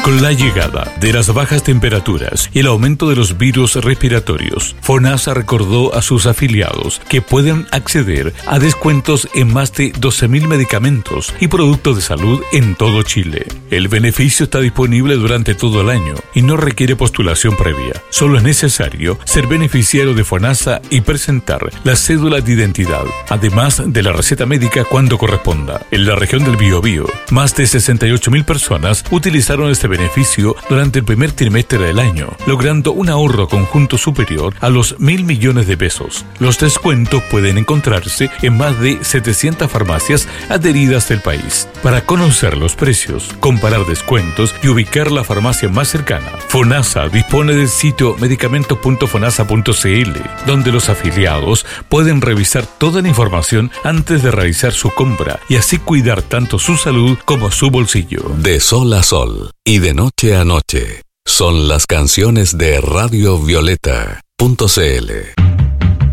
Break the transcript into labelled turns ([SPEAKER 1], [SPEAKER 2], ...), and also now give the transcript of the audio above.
[SPEAKER 1] Con la llegada de las bajas temperaturas y el aumento de los virus respiratorios, FONASA recordó a sus afiliados que pueden acceder a descuentos en más de 12.000 medicamentos y productos de salud en todo Chile. El beneficio está disponible durante todo el año y no requiere postulación previa. Solo es necesario ser beneficiario de FONASA y presentar la cédula de identidad, además de la receta médica cuando corresponda. En la región del Biobío, más de 68.000 personas utilizaron este beneficio durante el primer trimestre del año, logrando un ahorro conjunto superior a los 1.000 millones de pesos. Los descuentos pueden encontrarse en más de 700 farmacias adheridas del país. Para conocer los precios, comparar descuentos y ubicar la farmacia más cercana, FONASA dispone del sitio medicamentos.fonasa.cl, donde los afiliados pueden revisar toda la información antes de realizar su compra y así cuidar tanto su salud como su bolsillo.
[SPEAKER 2] De sol a sol y de noche a noche son las canciones de RadioVioleta.cl.